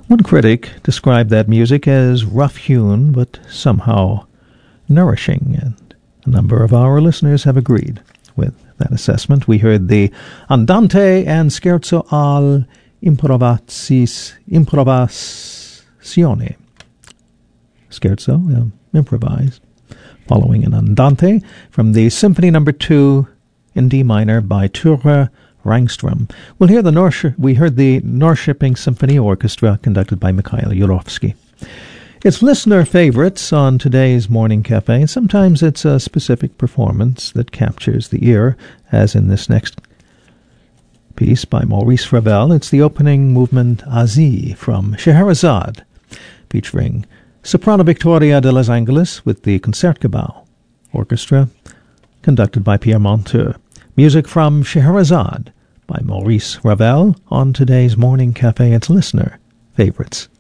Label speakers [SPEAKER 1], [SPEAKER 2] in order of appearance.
[SPEAKER 1] One critic described that music as rough-hewn but somehow nourishing, and a number of our listeners have agreed with that assessment. We heard the Andante and Scherzo al Improvisazione. Scherzo, improvised, following an Andante from the Symphony No. 2 in D minor by Ture Rangstrom. We heard the Norrköping Symphony Orchestra conducted by Mikhail Yurovsky. It's listener favorites on today's Morning Cafe, and sometimes it's a specific performance that captures the ear, as in this next piece by Maurice Ravel. It's the opening movement Aziz from Scheherazade, featuring soprano Victoria de los Angeles with the Concertgebouw Orchestra, conducted by Pierre Monteux. Music from Scheherazade by Maurice Ravel on today's Morning Cafe. It's listener favorites.